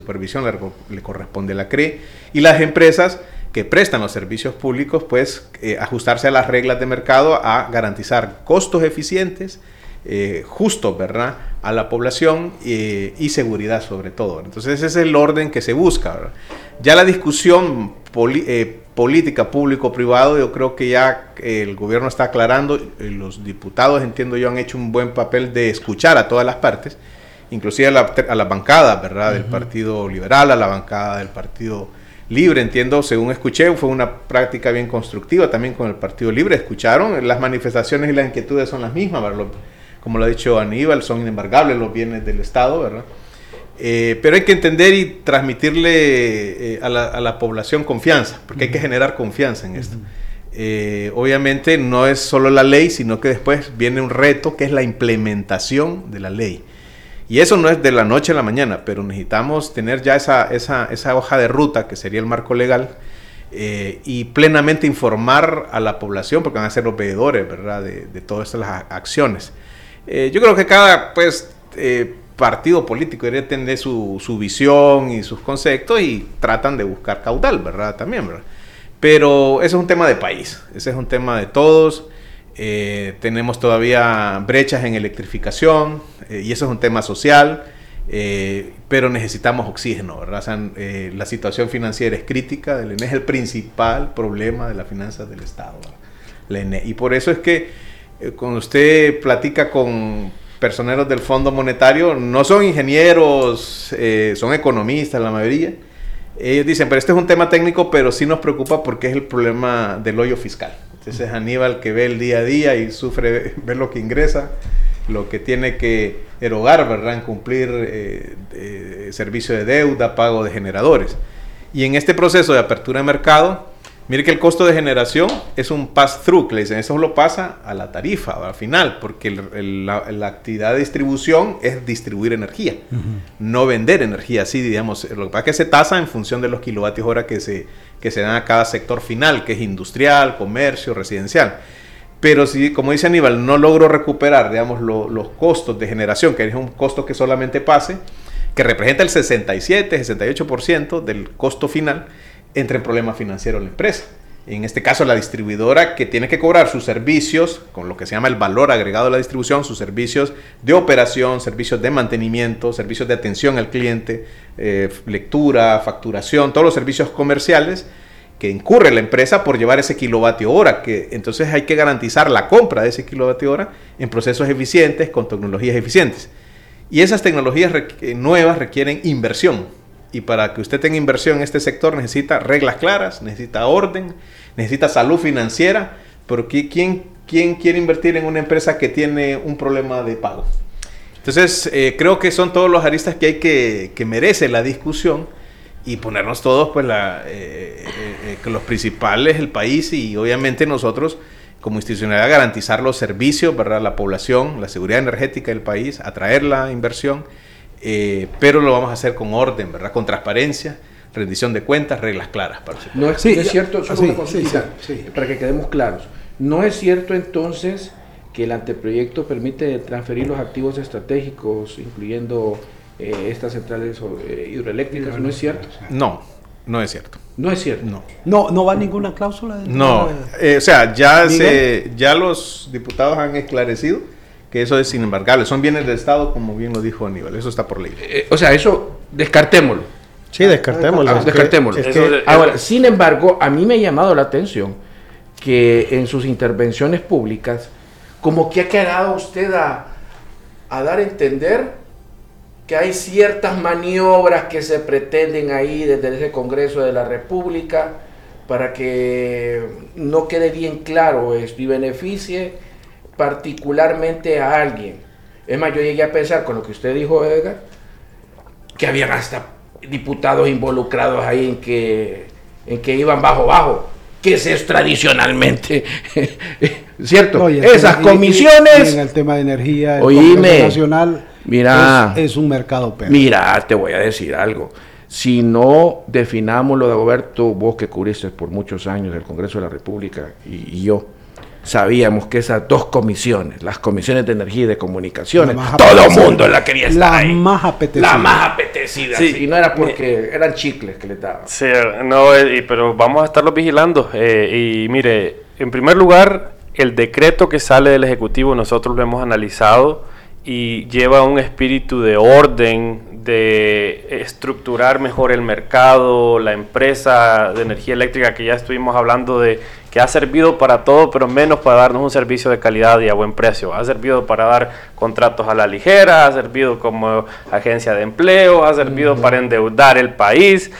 supervisión le corresponde a la CRE, y las empresas que prestan los servicios públicos, pues ajustarse a las reglas de mercado, a garantizar costos eficientes, justos, ¿verdad?, a la población y seguridad sobre todo. Entonces ese es el orden que se busca, ¿verdad? Ya la discusión política público-privado, yo creo que ya el gobierno está aclarando, los diputados, entiendo yo, han hecho un buen papel de escuchar a todas las partes, inclusive a la bancada, ¿verdad?, del Partido Liberal, a la bancada del Partido Libre, entiendo, según escuché, fue una práctica bien constructiva también con el Partido Libre. Escucharon, las manifestaciones y las inquietudes son las mismas, ¿verdad? Como lo ha dicho Aníbal, son inembargables los bienes del Estado, ¿verdad? Pero hay que entender y transmitirle a la población confianza, porque hay que generar confianza en esto. Obviamente no es solo la ley, sino que después viene un reto que es la implementación de la ley. Y eso no es de la noche a la mañana, pero necesitamos tener ya esa hoja de ruta, que sería el marco legal, y plenamente informar a la población, porque van a ser los veedores, ¿verdad?, de todas estas acciones. Yo creo que cada partido político debería tener su visión y sus conceptos, y tratan de buscar caudal, ¿verdad?, también, ¿verdad? Pero ese es un tema de país, ese es un tema de todos. Tenemos todavía brechas en electrificación, y eso es un tema social, pero necesitamos oxígeno, ¿verdad? O sea, la situación financiera es crítica, el ENE es el principal problema de las finanzas del Estado, ¿verdad? Y por eso es que cuando usted platica con personeros del Fondo Monetario, no son ingenieros, son economistas la mayoría. Ellos dicen, pero este es un tema técnico, pero sí nos preocupa porque es el problema del hoyo fiscal. Entonces Aníbal, que ve el día a día y sufre ver lo que ingresa, lo que tiene que erogar, ¿verdad?, en cumplir servicio de deuda, pago de generadores. Y en este proceso de apertura de mercado, mire que el costo de generación es un pass-through, que le dicen, eso lo pasa a la tarifa, al final, porque la actividad de distribución es distribuir energía, no vender energía, así digamos. Lo que pasa es que se tasa en función de los kilovatios hora que se dan a cada sector final, que es industrial, comercio, residencial. Pero si, como dice Aníbal, no logro recuperar, digamos, los costos de generación, que es un costo que solamente pase, que representa el 67-68% del costo final, entra en problemas financieros la empresa. En este caso, la distribuidora, que tiene que cobrar sus servicios, con lo que se llama el valor agregado de la distribución, sus servicios de operación, servicios de mantenimiento, servicios de atención al cliente, lectura, facturación, todos los servicios comerciales que incurre la empresa por llevar ese kilovatio hora, que entonces hay que garantizar la compra de ese kilovatio hora en procesos eficientes, con tecnologías eficientes. Y esas tecnologías nuevas requieren inversión. Y para que usted tenga inversión en este sector necesita reglas claras, necesita orden, necesita salud financiera. Pero ¿quién quiere invertir en una empresa que tiene un problema de pago? Entonces creo que son todos los aristas que hay que merece la discusión, y ponernos todos, pues, que los principales, el país y obviamente nosotros como institucionalidad, garantizar los servicios, ¿verdad?, a la población, la seguridad energética del país, atraer la inversión. Pero lo vamos a hacer con orden, ¿verdad?, con transparencia, rendición de cuentas, reglas claras. No es cierto, solo una cosita, para que quedemos claros. No es cierto entonces que el anteproyecto permite transferir los activos estratégicos, incluyendo estas centrales hidroeléctricas, ¿no es cierto? No es cierto. No es cierto. No va ninguna cláusula. O sea, ya los diputados han esclarecido que eso es inembargable, son bienes del Estado, como bien lo dijo Aníbal, eso está por ley. O sea, eso descartémoslo. Sí, descartémoslo. Ahora, sin embargo, a mí me ha llamado la atención que en sus intervenciones públicas, como que ha quedado usted a dar a entender que hay ciertas maniobras que se pretenden ahí desde ese Congreso de la República para que no quede bien claro esto y beneficie particularmente a alguien. Es más, yo llegué a pensar con lo que usted dijo, Edgar, que habían hasta diputados involucrados ahí en que iban bajo, que es tradicionalmente, ¿cierto? No, esas comisiones... Y en el tema de energía, el Congreso Nacional es un mercado perro. Mira, te voy a decir algo. Si no definamos lo de Roberto, vos que cubriste por muchos años el Congreso de la República y yo, sabíamos que esas dos comisiones, las comisiones de energía y de comunicaciones, todo el mundo la quería estar ahí. La más apetecida. Sí, y no era porque eran chicles que le daban. Sí, no, pero vamos a estarlos vigilando. Y mire, en primer lugar, el decreto que sale del Ejecutivo nosotros lo hemos analizado y lleva un espíritu de orden, de estructurar mejor el mercado, la empresa de energía eléctrica que ya estuvimos hablando de que ha servido para todo, pero menos para darnos un servicio de calidad y a buen precio. Ha servido para dar contratos a la ligera, ha servido como agencia de empleo, ha servido para endeudar el país.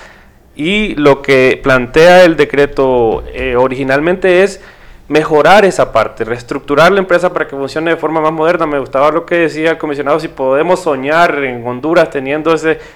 Y lo que plantea el decreto originalmente es mejorar esa parte, reestructurar la empresa para que funcione de forma más moderna. Me gustaba lo que decía el comisionado, si podemos soñar en Honduras teniendo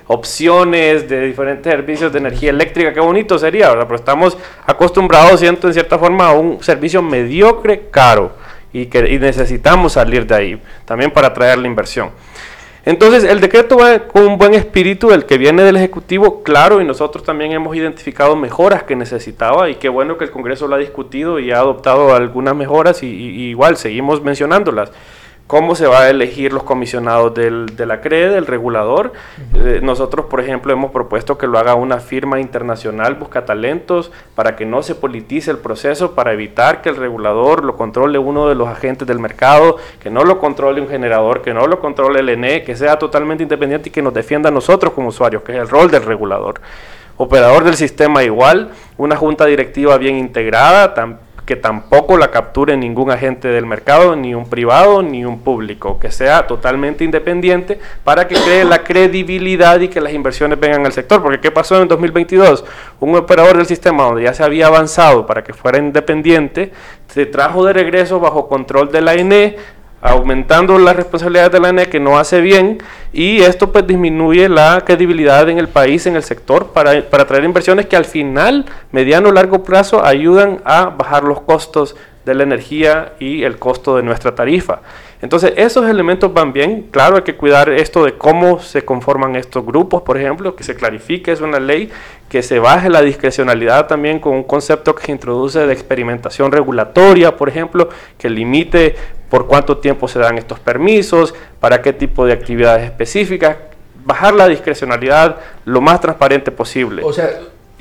opciones de diferentes servicios de energía eléctrica, qué bonito sería, ¿verdad? Pero estamos acostumbrados, siento, en cierta forma, a un servicio mediocre, caro, y necesitamos salir de ahí, también para atraer la inversión. Entonces, el decreto va con un buen espíritu, el que viene del Ejecutivo, claro, y nosotros también hemos identificado mejoras que necesitaba, y qué bueno que el Congreso lo ha discutido y ha adoptado algunas mejoras, y igual seguimos mencionándolas. ¿Cómo se va a elegir los comisionados de la CRE, del regulador? Nosotros, por ejemplo, hemos propuesto que lo haga una firma internacional buscatalentos para que no se politice el proceso, para evitar que el regulador lo controle uno de los agentes del mercado, que no lo controle un generador, que no lo controle el ENE, que sea totalmente independiente y que nos defienda a nosotros como usuarios, que es el rol del regulador. Operador del sistema igual, una junta directiva bien integrada, que tampoco la capture ningún agente del mercado, ni un privado, ni un público, que sea totalmente independiente para que cree la credibilidad y que las inversiones vengan al sector. Porque ¿qué pasó en 2022? Un operador del sistema donde ya se había avanzado para que fuera independiente, se trajo de regreso bajo control de la ENE, aumentando las responsabilidades de la ENE, que no hace bien, y esto pues disminuye la credibilidad en el país, en el sector, para atraer inversiones que al final, mediano o largo plazo, ayudan a bajar los costos de la energía y el costo de nuestra tarifa. Entonces, esos elementos van bien. Claro, hay que cuidar esto de cómo se conforman estos grupos, por ejemplo, que se clarifique, es una ley, que se baje la discrecionalidad también con un concepto que se introduce de experimentación regulatoria, por ejemplo, que limite por cuánto tiempo se dan estos permisos, para qué tipo de actividades específicas, bajar la discrecionalidad lo más transparente posible. O sea,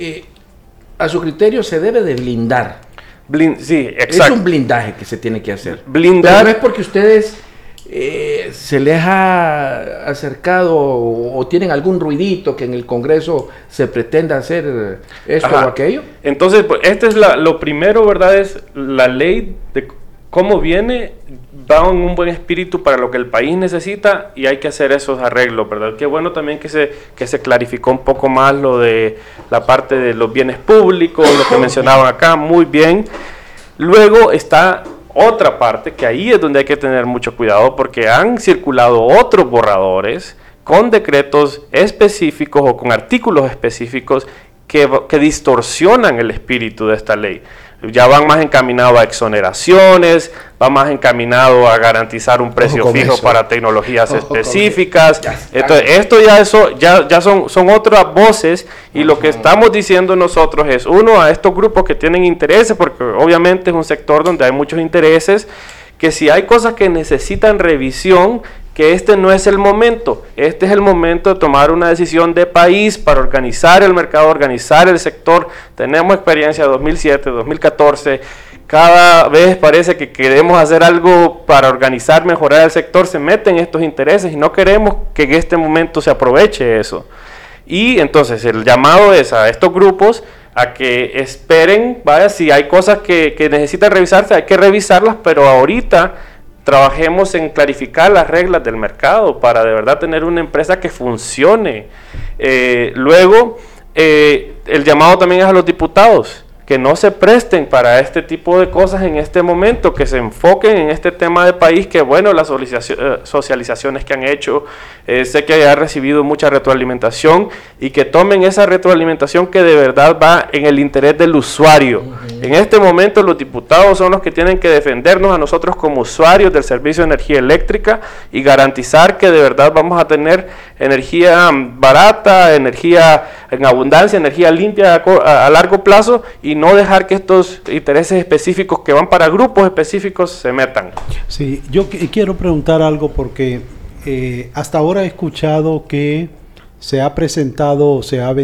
a su criterio se debe de blindar. Sí, exacto. Es un blindaje que se tiene que hacer. Blindar. Pero no es porque ustedes se les ha acercado o tienen algún ruidito que en el Congreso se pretenda hacer esto o aquello. Entonces, pues, este es lo primero, ¿verdad? Es la ley de cómo viene, va en un buen espíritu para lo que el país necesita y hay que hacer esos arreglos, ¿verdad? Qué bueno también que se clarificó un poco más lo de la parte de los bienes públicos, lo que mencionaban acá, muy bien. Luego está otra parte, que ahí es donde hay que tener mucho cuidado, porque han circulado otros borradores con decretos específicos o con artículos específicos que distorsionan el espíritu de esta ley. Ya van más encaminados a exoneraciones, va más encaminado a garantizar un precio fijo para tecnologías específicas. Entonces, esto ya son otras voces, y lo que estamos diciendo nosotros es, uno, a estos grupos que tienen intereses, porque obviamente es un sector donde hay muchos intereses, que si hay cosas que necesitan revisión, que este no es el momento. Este es el momento de tomar una decisión de país para organizar el mercado, organizar el sector. Tenemos experiencia de 2007, 2014. Cada vez parece que queremos hacer algo para organizar, mejorar el sector. Se meten estos intereses y no queremos que en este momento se aproveche eso. Y entonces el llamado es a estos grupos a que esperen, vaya, si hay cosas que necesitan revisarse, hay que revisarlas, pero ahorita trabajemos en clarificar las reglas del mercado para de verdad tener una empresa que funcione. Luego, el llamado también es a los diputados, que no se presten para este tipo de cosas en este momento, que se enfoquen en este tema de país, que bueno, las socializaciones que han hecho, sé que ha recibido mucha retroalimentación, y que tomen esa retroalimentación que de verdad va en el interés del usuario. En este momento los diputados son los que tienen que defendernos a nosotros como usuarios del servicio de energía eléctrica y garantizar que de verdad vamos a tener energía barata, energía en abundancia, energía limpia a largo plazo, y no dejar que estos intereses específicos que van para grupos específicos se metan. Sí, yo quiero preguntar algo porque hasta ahora he escuchado que se ha presentado, se ha